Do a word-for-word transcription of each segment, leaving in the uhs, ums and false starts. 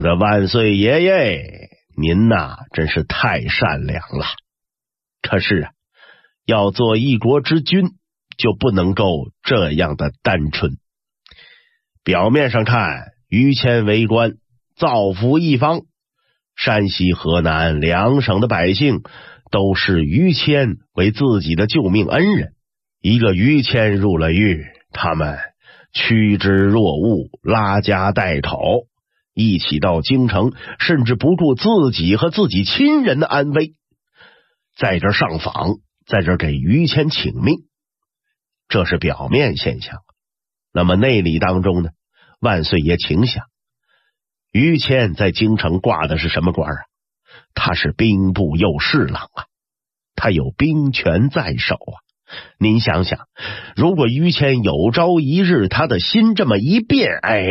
这万岁爷爷，您呐真是太善良了。可是啊，要做一国之君，就不能够这样的单纯。表面上看，于谦为官，造福一方，山西、河南两省的百姓都视于谦为自己的救命恩人。一个于谦入了狱，他们趋之若鹜，拉家带口，一起到京城，甚至不顾自己和自己亲人的安危，在这上访，在这给于谦请命。这是表面现象。那么内里当中呢，万岁爷请想，于谦在京城挂的是什么官啊？他是兵部右侍郎啊，他有兵权在手啊。您想想，如果于谦有朝一日他的心这么一变，哎，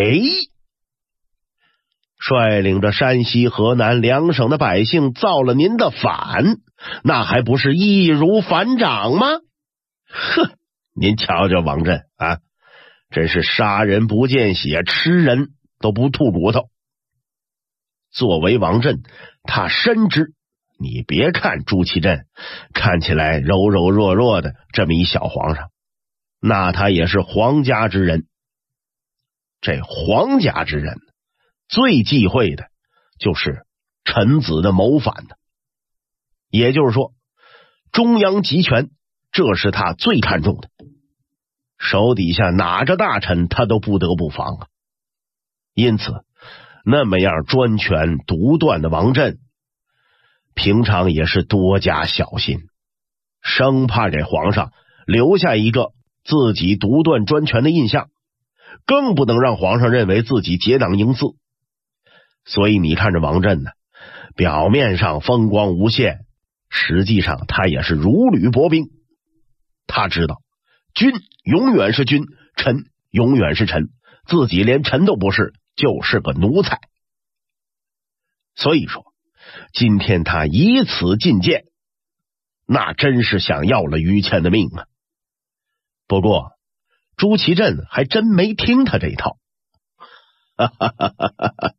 率领着山西、河南两省的百姓造了您的反，那还不是易如反掌吗？呵，您瞧瞧王震啊，真是杀人不见血，吃人都不吐骨头。作为王震，他深知，你别看朱祁镇看起来柔柔弱弱的这么一小皇上，那他也是皇家之人。这皇家之人最忌讳的就是臣子的谋反的，也就是说，中央集权，这是他最看重的。手底下哪个大臣他都不得不防啊。因此那么样专权独断的王震，平常也是多加小心，生怕给皇上留下一个自己独断专权的印象，更不能让皇上认为自己结党营私。所以你看这王震呢，表面上风光无限，实际上他也是如履薄冰。他知道君永远是君，臣永远是臣，自己连臣都不是，就是个奴才。所以说今天他以此进谏，那真是想要了于谦的命啊。不过朱祁镇还真没听他这一套。哈哈哈哈哈！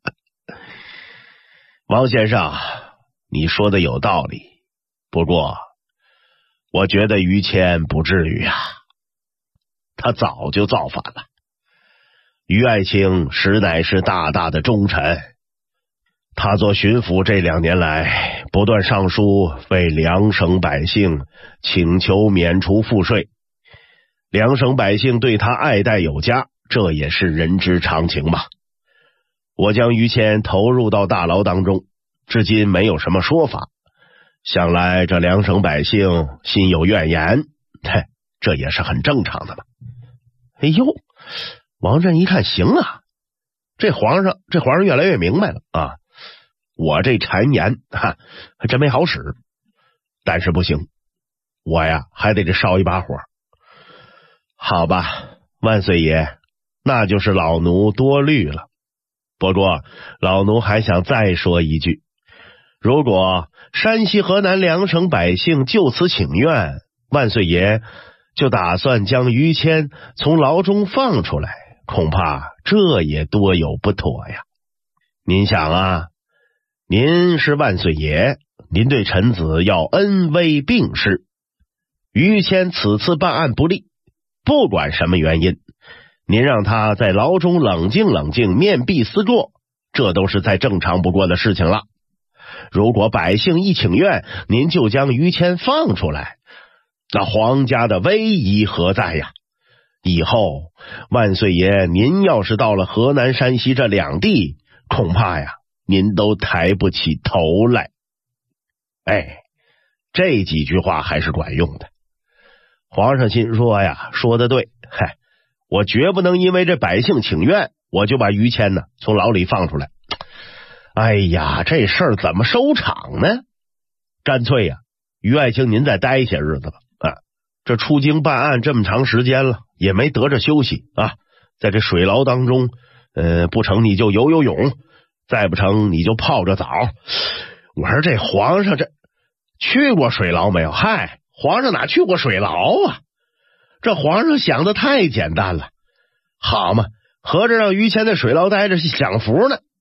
王先生，你说的有道理，不过我觉得于谦不至于啊，他早就造反了。于爱卿实乃是大大的忠臣，他做巡抚这两年来，不断上书为两省百姓请求免除赋税，两省百姓对他爱戴有加，这也是人之常情吧。我将于谦投入到大牢当中，至今没有什么说法，想来这两省百姓心有怨言，嘿，这也是很正常的嘛。哎呦，王震一看，行啊，这皇上这皇上越来越明白了啊，我这谗言哈还真没好使，但是不行，我呀还得这烧一把火。好吧，万岁爷，那就是老奴多虑了。不过老奴还想再说一句，如果山西、河南两省百姓就此请愿，万岁爷就打算将于谦从牢中放出来，恐怕这也多有不妥呀。您想啊，您是万岁爷，您对臣子要恩威并施。于谦此次办案不力，不管什么原因，您让他在牢中冷静冷静，面壁思过，这都是再正常不过的事情了。如果百姓一请愿，您就将于谦放出来，那皇家的威仪何在呀？以后万岁爷您要是到了河南、山西这两地，恐怕呀您都抬不起头来。哎，这几句话还是管用的。皇上心说呀，说得对，嗨，我绝不能因为这百姓请愿，我就把于谦呢从牢里放出来。哎呀，这事儿怎么收场呢？干脆呀，于爱卿您再待些日子吧。啊，这出京办案这么长时间了，也没得着休息啊。在这水牢当中，呃，不成你就游游泳，再不成你就泡着澡。我说这皇上这去过水牢没有？嗨，皇上哪去过水牢啊？这皇上想的太简单了。好嘛，合着让于谦在水牢待着享福呢。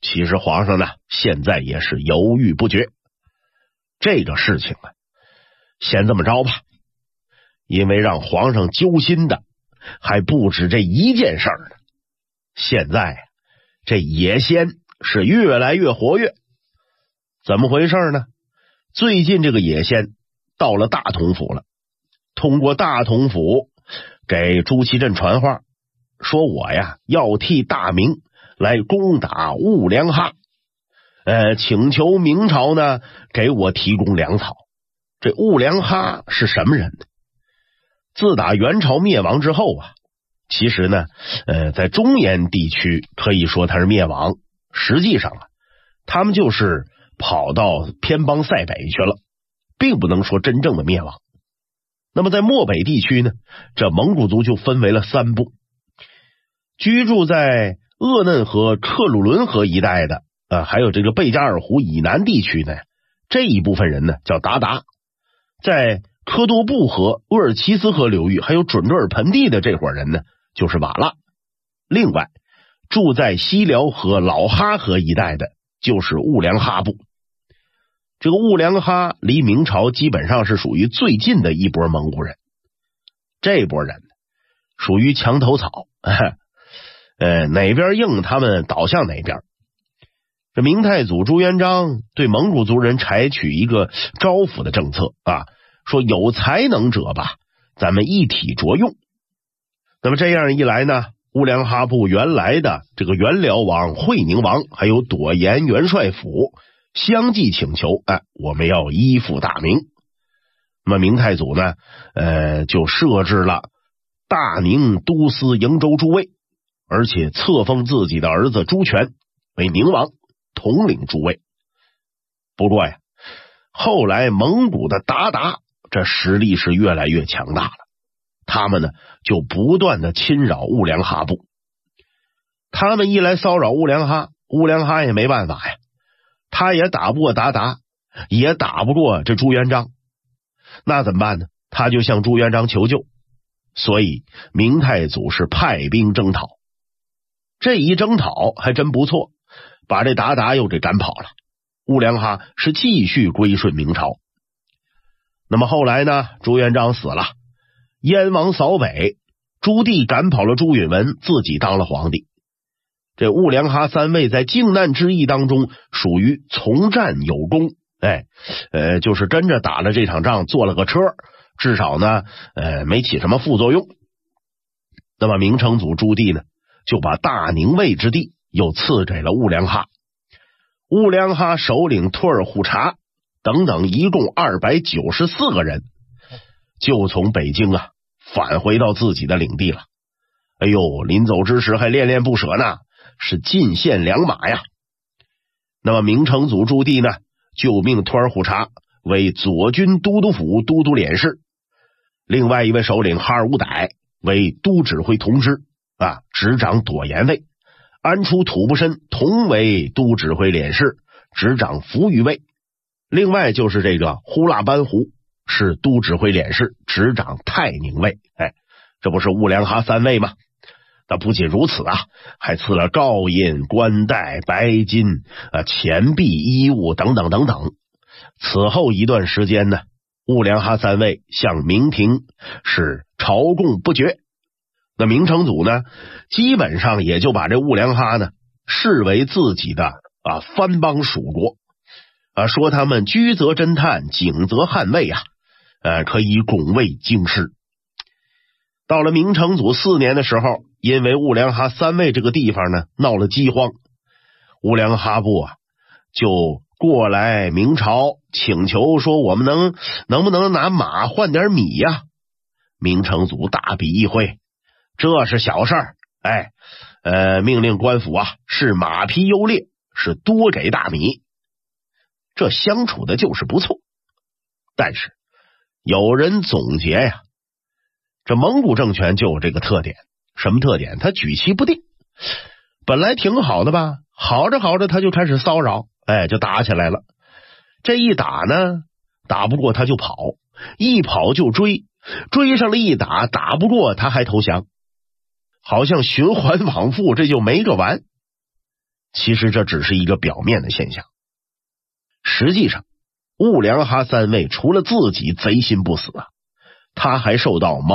其实皇上呢，现在也是犹豫不决。这个事情啊，先这么着吧，因为让皇上揪心的还不止这一件事儿呢。现在这野仙是越来越活跃，怎么回事呢？最近这个野仙到了大同府了，通过大同府给朱祁镇传话，说我呀要替大明来攻打兀良哈，呃，请求明朝呢给我提供粮草。这兀良哈是什么人呢？自打元朝灭亡之后啊，其实呢，呃，在中原地区可以说他是灭亡，实际上啊，他们就是跑到偏邦塞北去了，并不能说真正的灭亡。那么在漠北地区呢，这蒙古族就分为了三部，居住在鄂嫩河、克鲁伦河一带的，呃，还有这个贝加尔湖以南地区呢，这一部分人呢叫鞑靼，在科多布河、鄂尔齐斯河流域还有准噶尔盆地的这伙人呢就是瓦剌。另外住在西辽河、老哈河一带的就是兀良哈部。这个兀良哈离明朝基本上是属于最近的一波蒙古人，这波人属于墙头草，呃，哪边硬他们倒向哪边。这明太祖朱元璋对蒙古族人采取一个招抚的政策啊，说有才能者吧，咱们一体着用。那么这样一来呢，兀良哈部原来的这个元辽王、会宁王还有朵颜元帅府相继请求，哎，我们要依附大明。那么明太祖呢，呃，就设置了大宁都司营州诸卫，而且册封自己的儿子朱权为宁王，统领诸卫。不过呀，后来蒙古的鞑靼这实力是越来越强大了，他们呢就不断的侵扰兀良哈部。他们一来骚扰兀良哈，兀良哈也没办法呀，他也打不过鞑靼，也打不过这朱元璋，那怎么办呢？他就向朱元璋求救。所以明太祖是派兵征讨，这一征讨还真不错，把这鞑靼又给赶跑了。兀良哈是继续归顺明朝。那么后来呢，朱元璋死了，燕王扫北，朱棣赶跑了朱允文，自己当了皇帝。这兀良哈三位在靖难之役当中属于从战有功，哎，呃，就是跟着打了这场仗，做了个车，至少呢，呃，没起什么副作用。那么明成祖朱棣呢，就把大宁卫之地又赐给了兀良哈。兀良哈首领图尔扈察等等一共二百九十四个人，就从北京啊返回到自己的领地了。哎呦，临走之时还恋恋不舍呢，是进献良马呀。那么明成祖朱棣呢，就命图尔扈察为左军都督府都督佥事，另外一位首领哈尔乌歹为都指挥同知啊，执掌朵颜卫，安出吐不申同为都指挥佥事，执掌扶余卫。另外就是这个呼腊班胡是都指挥佥事，执掌泰宁卫。哎，这不是兀良哈三位吗？那不仅如此啊，还赐了诰印、冠带、白金、啊钱币、衣物等等等等。此后一段时间呢，兀良哈三位向明廷是朝贡不绝。那明成祖呢，基本上也就把这兀良哈呢视为自己的啊藩邦属国啊，说他们居则侦探，警则捍卫啊，呃，可以拱卫京师。到了明成祖四年的时候，因为兀良哈三位这个地方呢闹了饥荒，兀良哈部啊就过来明朝请求说，我们能能不能拿马换点米呀、啊？明成祖大笔一挥，这是小事儿，哎，呃，命令官府啊是马匹优劣，是多给大米。这相处的就是不错。但是有人总结呀，这蒙古政权就有这个特点，什么特点？他举棋不定，本来挺好的吧，好着好着他就开始骚扰，哎，就打起来了。这一打呢，打不过他就跑，一跑就追，追上了一打，打不过他还投降，好像循环往复，这就没个完。 其实这只是一个表面的现象。实际上，兀良哈三位除了自己贼心不死啊，他还受到毛